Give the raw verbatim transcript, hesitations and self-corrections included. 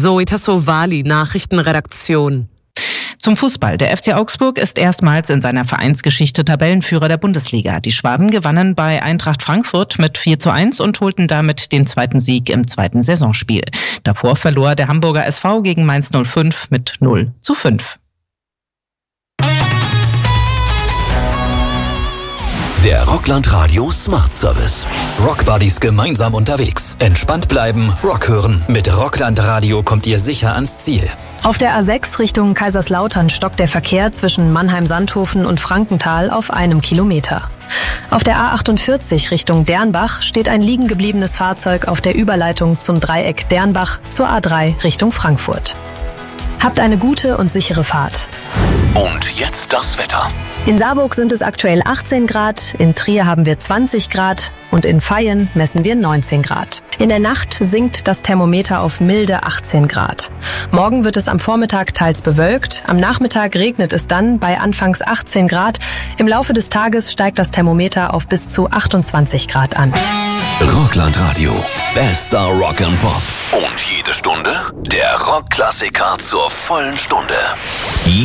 Zoe Tassovali, Nachrichtenredaktion. Zum Fußball. Der F C Augsburg ist erstmals in seiner Vereinsgeschichte Tabellenführer der Bundesliga. Die Schwaben gewannen bei Eintracht Frankfurt mit vier zu eins und holten damit den zweiten Sieg im zweiten Saisonspiel. Davor verlor der Hamburger S V gegen Mainz null fünf mit null zu fünf. Der Rockland Radio Smart Service. Rockbuddies gemeinsam unterwegs. Entspannt bleiben, Rock hören. Mit Rockland Radio kommt ihr sicher ans Ziel. Auf der A sechs Richtung Kaiserslautern stockt der Verkehr zwischen Mannheim-Sandhofen und Frankenthal auf einem Kilometer. Auf der A achtundvierzig Richtung Dernbach steht ein liegen gebliebenes Fahrzeug auf der Überleitung zum Dreieck Dernbach zur A drei Richtung Frankfurt. Habt eine gute und sichere Fahrt. Und jetzt das Wetter. In Saarburg sind es aktuell achtzehn Grad, in Trier haben wir zwanzig Grad und in Vaihingen messen wir neunzehn Grad. In der Nacht sinkt das Thermometer auf milde achtzehn Grad. Morgen wird es am Vormittag teils bewölkt, am Nachmittag regnet es dann bei anfangs achtzehn Grad. Im Laufe des Tages steigt das Thermometer auf bis zu achtundzwanzig Grad an. Rockland Radio, bester Rock and Pop. Und jede Stunde der Rockklassiker zur vollen Stunde.